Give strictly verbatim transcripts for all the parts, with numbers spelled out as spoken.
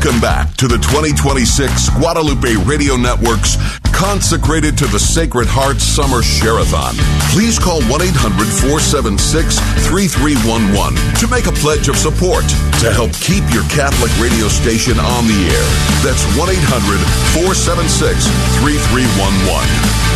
Welcome back to the twenty twenty-six Guadalupe Radio Network's Consecrated to the Sacred Heart Summer Share-a-thon. Please call one eight hundred four seven six three three one one to make a pledge of support to help keep your Catholic radio station on the air. That's one eight hundred four seven six three three one one.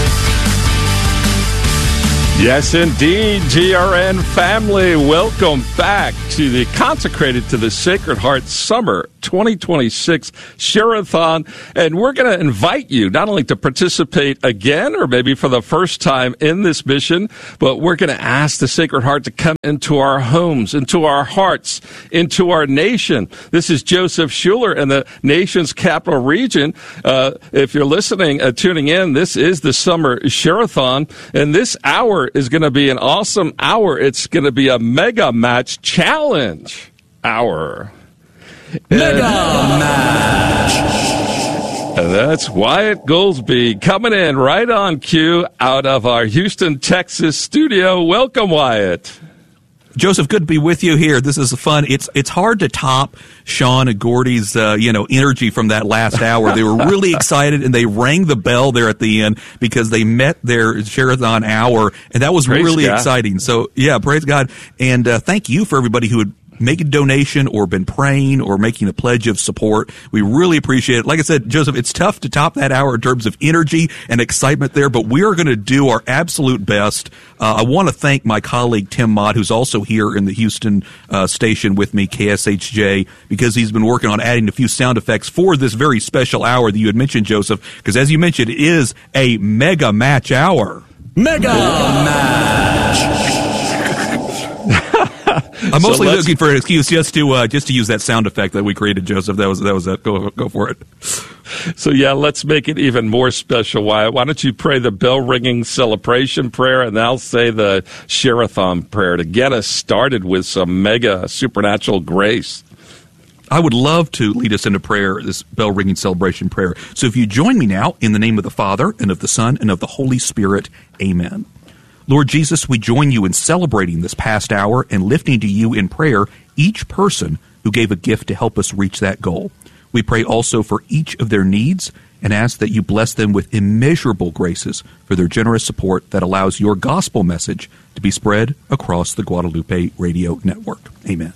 Yes, indeed, G R N family. Welcome back to the Consecrated to the Sacred Heart Summer twenty twenty-six Share-a-thon. And we're going to invite you not only to participate again or maybe for the first time in this mission, but we're going to ask the Sacred Heart to come into our homes, into our hearts, into our nation. This is Joseph Schuler in the nation's capital region. Uh, if you're listening, uh, tuning in, this is the Summer Share-a-thon. And this hour is going to be an awesome hour. It's going to be a mega match challenge hour. Mega match. And that's Wyatt Goolsbee coming in right on cue out of our Houston, Texas studio. Welcome, Wyatt. Joseph, good to be with you here. This is fun. It's it's hard to top Sean and Gordy's uh, you know energy from that last hour. They were really excited, and they rang the bell there at the end because they met their Share-a-thon hour, and that was praise really God. exciting. So, yeah, praise God. And uh, thank you for everybody who would make a donation or been praying or making a pledge of support. We really appreciate it. Like I said, Joseph, it's tough to top that hour in terms of energy and excitement there, but we are going to do our absolute best. Uh, I want to thank my colleague Tim Mott, who's also here in the Houston uh, station with me, K S H J, because he's been working on adding a few sound effects for this very special hour that you had mentioned, Joseph, because as you mentioned, it is a mega match hour. Mega match! I'm mostly so looking for an excuse just to uh, just to use that sound effect that we created, Joseph. That was that was it. Go go for it. So yeah, let's make it even more special. Why? Why don't you pray the bell ringing celebration prayer, and I'll say the Share-a-thon prayer to get us started with some mega supernatural grace. I would love to lead us into prayer, this bell ringing celebration prayer. So if you join me now in the name of the Father and of the Son and of the Holy Spirit, Amen. Lord Jesus, we join you in celebrating this past hour and lifting to you in prayer each person who gave a gift to help us reach that goal. We pray also for each of their needs and ask that you bless them with immeasurable graces for their generous support that allows your gospel message to be spread across the Guadalupe Radio Network. Amen.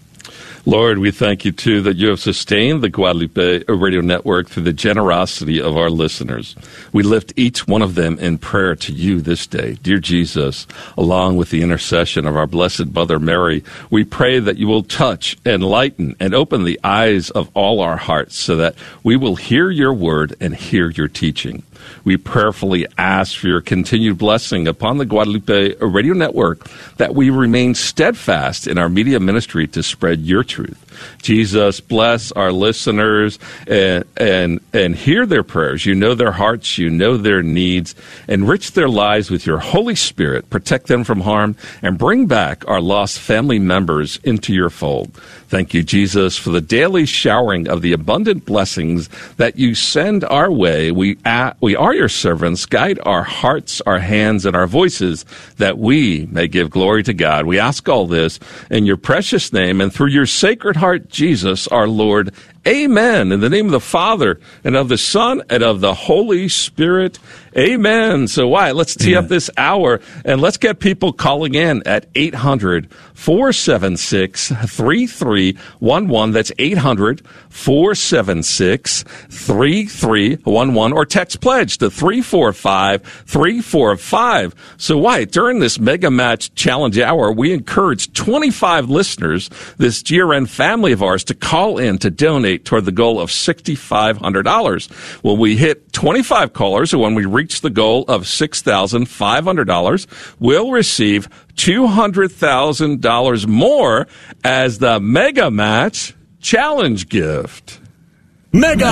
Lord, we thank you, too, that you have sustained the Guadalupe Radio Network through the generosity of our listeners. We lift each one of them in prayer to you this day. Dear Jesus, along with the intercession of our Blessed Mother Mary, we pray that you will touch, enlighten, and open the eyes of all our hearts so that we will hear your word and hear your teaching. We prayerfully ask for your continued blessing upon the Guadalupe Radio Network, that we remain steadfast in our media ministry to spread your truth. Jesus, bless our listeners and, and, and hear their prayers. You know their hearts. You know their needs. Enrich their lives with your Holy Spirit. Protect them from harm and bring back our lost family members into your fold. Thank you, Jesus, for the daily showering of the abundant blessings that you send our way. We, uh, we are your servants. Guide our hearts, our hands, and our voices that we may give glory to God. We ask all this in your precious name and through your sacred heart, Jesus, our Lord. Amen. In the name of the Father, and of the Son, and of the Holy Spirit. Amen. So, why? Let's tee Amen. up this hour, and let's get people calling in at eight hundred, four seven six, three three one one. That's eight hundred, four seven six, three three one one. Or text pledge to three four five, three four five. So, why? During this Mega Match Challenge Hour, we encourage twenty-five listeners, this G R N family of ours, to call in to donate toward the goal of six thousand five hundred dollars. When we hit twenty-five callers, or when we reach the goal of six thousand five hundred dollars, we'll receive two hundred thousand dollars more as the Mega Match Challenge gift. Mega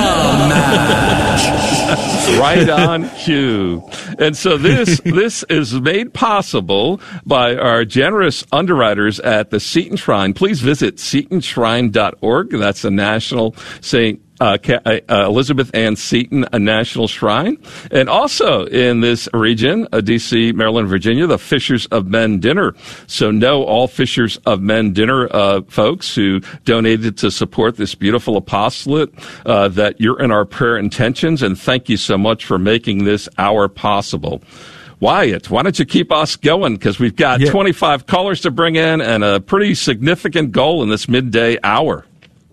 Match! Right on cue. And so this this is made possible by our generous underwriters at the Seton Shrine. Please visit seton shrine dot org. That's the National Saint uh, uh, Elizabeth Ann Seton National Shrine. And also in this region, uh, D C, Maryland, Virginia, the Fishers of Men Dinner. So know all Fishers of Men Dinner uh, folks who donated to support this beautiful apostolate, uh, that you're in our prayer intentions, and thank you so much for making this hour possible. Wyatt, why don't you keep us going, because we've got yeah. twenty-five callers to bring in and a pretty significant goal in this midday hour.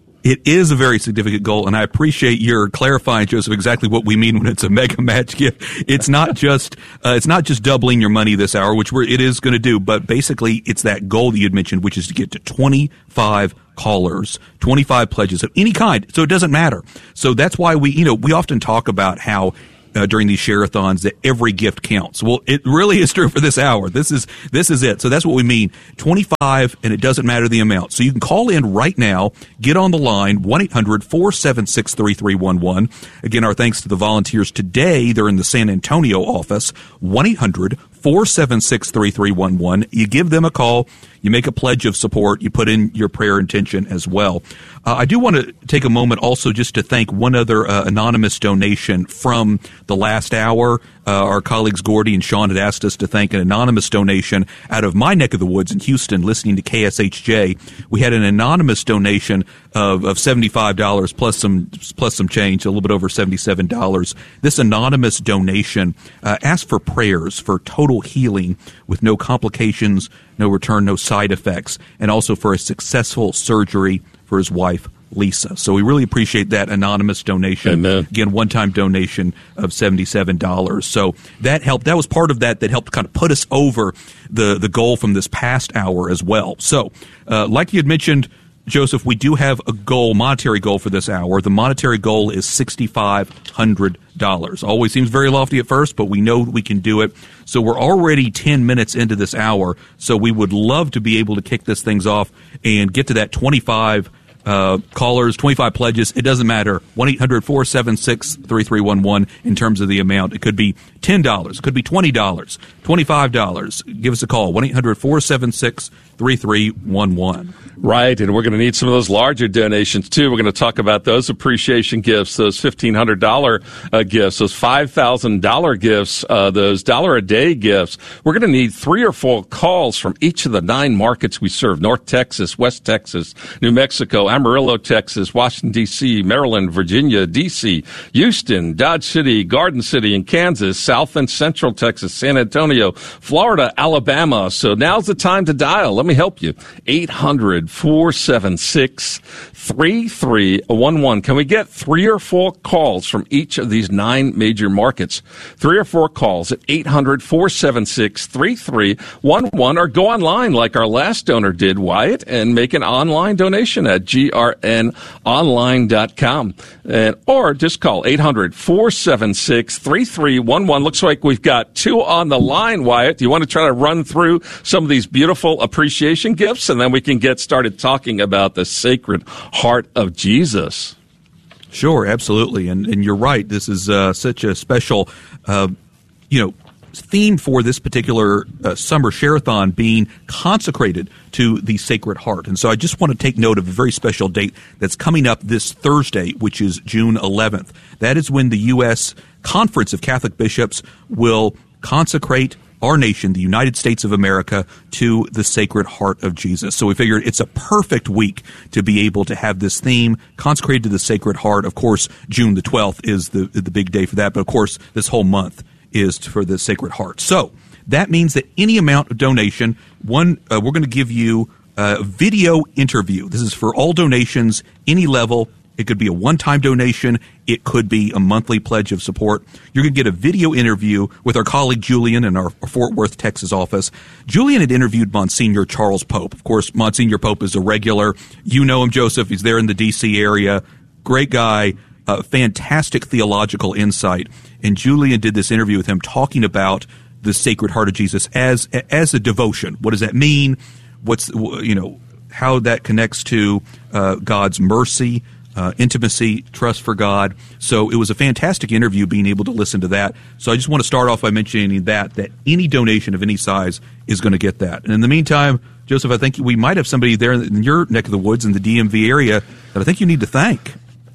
It is a very significant goal, and I appreciate your clarifying, Joseph, exactly what we mean when it's a mega match gift. It's not just uh, it's not just doubling your money this hour, which we're, it is going to do, but basically it's that goal that you had mentioned, which is to get to twenty-five callers, twenty-five pledges of any kind. So it doesn't matter. So that's why we, you know, we often talk about how Uh, during these share-a-thons that every gift counts. Well, it really is true for this hour. This is this is it. So that's what we mean. twenty-five, and it doesn't matter the amount. So you can call in right now. Get on the line, one eight hundred four seven six three three one one. Again, our thanks to the volunteers today. They're in the San Antonio office, one eight hundred four seven six three three one one. You give them a call. You make a pledge of support. You put in your prayer intention as well. Uh, I do want to take a moment also just to thank one other uh, anonymous donation from the last hour. Uh, our colleagues Gordy and Sean had asked us to thank an anonymous donation out of my neck of the woods in Houston, listening to K S H J. We had an anonymous donation of, of seventy-five dollars plus some plus some change, a little bit over seventy-seven dollars. This anonymous donation uh, asked for prayers for total healing with no complications, no return, no side effects, and also for a successful surgery for his wife, Lisa. So we really appreciate that anonymous donation. Amen. Again, one-time donation of seventy-seven dollars. So that helped. That was part of that that helped kind of put us over the, the goal from this past hour as well. So uh, like you had mentioned, Joseph, we do have a goal, monetary goal for this hour. The monetary goal is six thousand five hundred dollars. Always seems very lofty at first, but we know we can do it. So we're already ten minutes into this hour, so we would love to be able to kick this things off and get to that twenty-five uh, callers, twenty-five pledges. It doesn't matter. one eight hundred four seven six three three one one in terms of the amount. It could be ten dollars. It could be twenty dollars, twenty-five dollars. Give us a call, one eight hundred four seven six three three one one. Right, and we're going to need some of those larger donations, too. We're going to talk about those appreciation gifts, those fifteen hundred dollars uh, gifts, those five thousand dollars gifts, uh, those dollar-a-day gifts. We're going to need three or four calls from each of the nine markets we serve: North Texas, West Texas, New Mexico, Amarillo, Texas, Washington, D C, Maryland, Virginia, D C, Houston, Dodge City, Garden City, and Kansas, South and Central Texas, San Antonio, Florida, Alabama. So now's the time to dial. Let me help you. eight hundred four seven six three three one one. Can we get three or four calls from each of these nine major markets? Three or four calls at eight hundred four seven six three three one one, or go online like our last donor did, Wyatt, and make an online donation at G R N online dot com. And, or just call eight hundred four seven six three three one one. Looks like we've got two on the line, Wyatt. Do you want to try to run through some of these beautiful appreciation gifts, and then we can get started talking about the Sacred Heart of Jesus? Sure, absolutely. And and you're right. This is uh, such a special, uh, you know, theme for this particular uh, summer share-a-thon, being consecrated to the Sacred Heart. And so I just want to take note of a very special date that's coming up this Thursday, which is June eleventh. That is when the U S Conference of Catholic Bishops will consecrate our nation, the United States of America, to the Sacred Heart of Jesus. So we figured it's a perfect week to be able to have this theme consecrated to the Sacred Heart. Of course, June the twelfth is the the big day for that, but of course, this whole month is for the Sacred Heart. So that means that any amount of donation, one, uh, we're going to give you a video interview. This is for all donations, any level. It could be a one-time donation. It could be a monthly pledge of support. You're going to get a video interview with our colleague Julian in our Fort Worth, Texas office. Julian had interviewed Monsignor Charles Pope. Of course, Monsignor Pope is a regular. You know him, Joseph. He's there in the D C area. Great guy. Uh, fantastic theological insight. And Julian did this interview with him talking about the Sacred Heart of Jesus as as a devotion. What does that mean? What's, you know, how that connects to uh, God's mercy, Uh, intimacy, trust for God. So it was a fantastic interview, being able to listen to that. So I just want to start off by mentioning that, that any donation of any size is going to get that. And in the meantime, Joseph, I think we might have somebody there in your neck of the woods in the D M V area that I think you need to thank.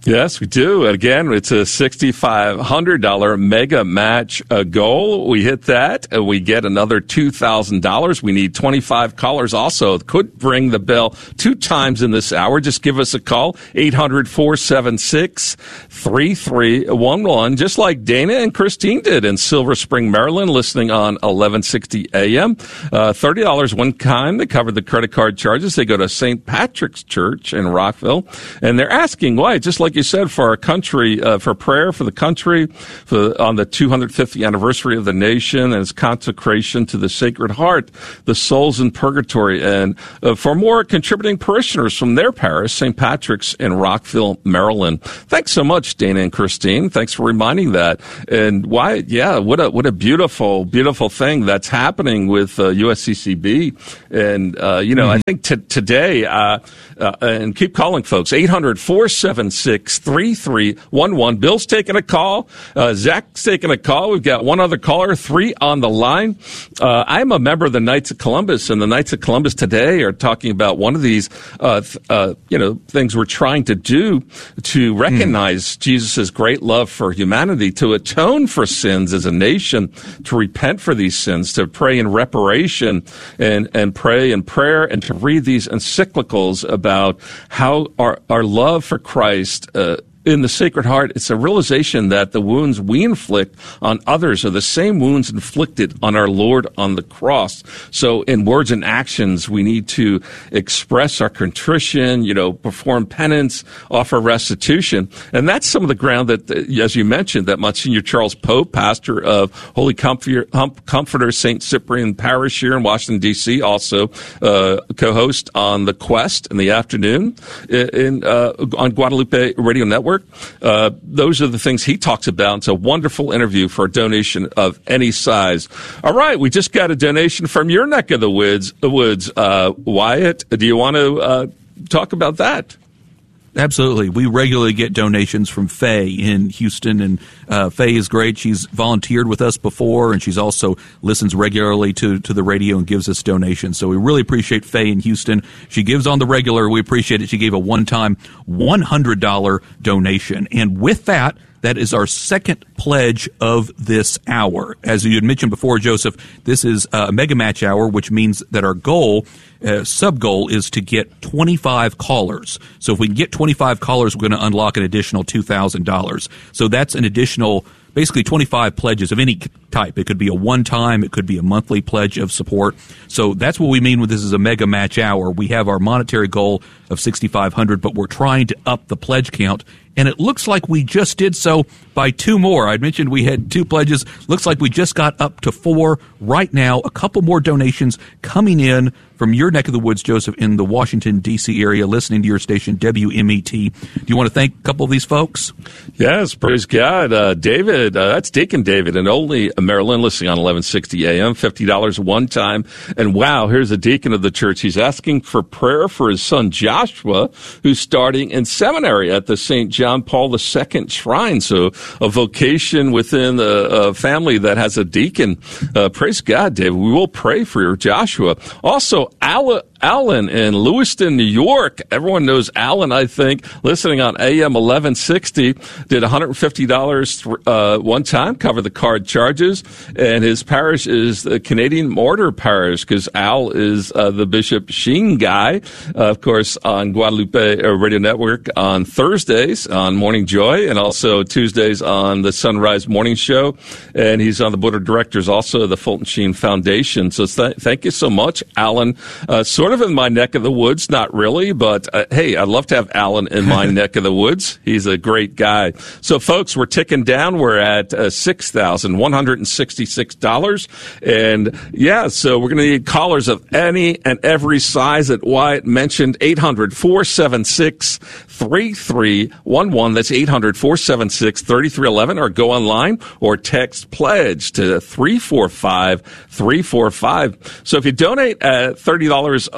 Yes, we do. Again, it's a six thousand five hundred dollars mega match uh, goal. We hit that. Uh, we get another two thousand dollars. We need twenty-five callers also. Could ring the bell two times in this hour. Just give us a call, eight hundred, four seven six, three three one one, just like Dana and Christine did in Silver Spring, Maryland, listening on eleven sixty A M. Uh, thirty dollars one time. They covered the credit card charges. They go to Saint Patrick's Church in Rockville, and they're asking why, just like you said, for our country, uh, for prayer for the country, for on the two hundred fiftieth anniversary of the nation and its consecration to the Sacred Heart, the souls in purgatory, and uh, for more contributing parishioners from their parish, Saint Patrick's in Rockville, Maryland. Thanks so much, Dana and Christine. Thanks for reminding that. And why, yeah, what a what a beautiful, beautiful thing that's happening with uh, U S C C B. And, uh, you know, mm-hmm. I think t- today, uh, uh, and keep calling, folks, eight hundred, four seven six, three three one one. Bill's taking a call. Uh, Zach's taking a call. We've got one other caller, three on the line. Uh, I'm a member of the Knights of Columbus, and the Knights of Columbus today are talking about one of these, uh, th- uh, you know, things we're trying to do to recognize mm. Jesus' great love for humanity, to atone for sins as a nation, to repent for these sins, to pray in reparation and, and pray in prayer, and to read these encyclicals about how our, our love for Christ, uh, in the Sacred Heart, it's a realization that the wounds we inflict on others are the same wounds inflicted on our Lord on the cross. So in words and actions, we need to express our contrition, you know, perform penance, offer restitution. And that's some of the ground that, as you mentioned, that Monsignor Charles Pope, pastor of Holy Comforter, Comforter Saint Cyprian Parish here in Washington, D C, also uh, co-host on The Quest in the afternoon in, uh, on Guadalupe Radio Network. Uh, those are the things he talks about. It's a wonderful interview for a donation of any size. All right, we just got a donation from your neck of the woods. woods. Uh, Wyatt, do you want to uh, talk about that? Absolutely. We regularly get donations from Faye in Houston, and uh, Faye is great. She's volunteered with us before, and she's also listens regularly to, to the radio and gives us donations. So we really appreciate Faye in Houston. She gives on the regular. We appreciate it. She gave a one-time one hundred dollars donation. And with that, that is our second pledge of this hour. As you had mentioned before, Joseph, this is a mega match hour, which means that our goal, uh, sub-goal, is to get twenty-five callers. So if we can get twenty-five callers, we're going to unlock an additional two thousand dollars. So that's an additional, basically twenty-five pledges of any type. It could be a one-time, it could be a monthly pledge of support. So that's what we mean when this is a mega match hour. We have our monetary goal of six thousand five hundred dollars, but we're trying to up the pledge count. And it looks like we just did so by two more. I mentioned we had two pledges. Looks like we just got up to four right now. A couple more donations coming in from your neck of the woods, Joseph, in the Washington, D C area, listening to your station, W M E T. Do you want to thank a couple of these folks? Yes, praise God. Uh, David, uh, that's Deacon David in Olney, Maryland, listening on eleven sixty A M, fifty dollars one time. And wow, here's a deacon of the church. He's asking for prayer for his son Joshua, who's starting in seminary at the Saint John Paul the Second Shrine. So a vocation within a, a family that has a deacon. Uh, praise God, David. We will pray for your Joshua. Also, Alan, Alan in Lewiston, New York. Everyone knows Alan, I think, listening on A M eleven sixty, did one hundred fifty dollars uh, one time, cover the card charges, and his parish is the Canadian Mortar Parish, because Al is uh, the Bishop Sheen guy, uh, of course, on Guadalupe Radio Network on Thursdays on Morning Joy, and also Tuesdays on the Sunrise Morning Show, and he's on the board of directors also of the Fulton Sheen Foundation. So th- thank you so much, Alan. Uh, sort of in my neck of the woods, not really, but uh, hey, I'd love to have Alan in my neck of the woods. He's a great guy. So, folks, we're ticking down. We're at uh, six thousand one hundred sixty-six dollars. And, yeah, so we're going to need callers of any and every size that Wyatt mentioned. eight hundred, four seven six, three three one one. That's eight hundred, four seven six, three three one one. Or go online or text PLEDGE to three four five, three four five. So if you donate at thirty dollars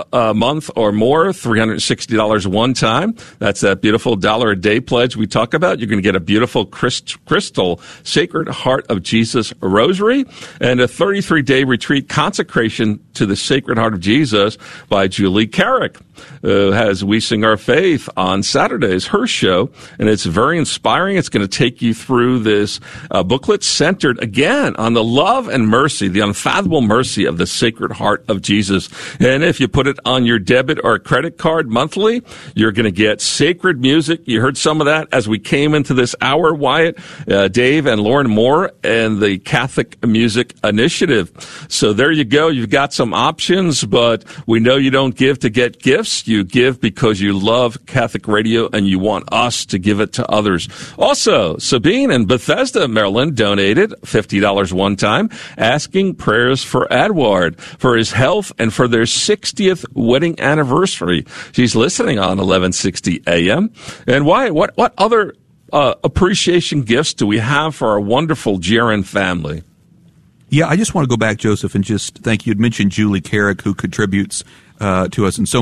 a month or more, three hundred sixty dollars one time. That's that beautiful dollar a day pledge we talk about. You're going to get a beautiful crystal Sacred Heart of Jesus rosary and a thirty-three day retreat consecration to the Sacred Heart of Jesus by Julie Carrick, who has We Sing Our Faith on Saturdays, her show, and it's very inspiring. It's going to take you through this uh, booklet centered, again, on the love and mercy, the unfathomable mercy of the Sacred Heart of Jesus. And if you put it on your debit or credit card monthly, you're going to get sacred music. You heard some of that as we came into this hour, Wyatt, uh, Dave and Lauren Moore, and the Catholic Music Initiative. So there you go. You've got some options, but we know you don't give to get gifts. You give because you love Catholic radio and you want us to give it to others. Also, Sabine in Bethesda, Maryland, donated fifty dollars one time, asking prayers for Edward, for his health, and for their sixtieth wedding anniversary. She's listening on eleven sixty A M. And why? What, what other uh, appreciation gifts do we have for our wonderful G R N family? Yeah, I just want to go back, Joseph, and just thank you. You'd mentioned Julie Carrick, who contributes uh, to us in so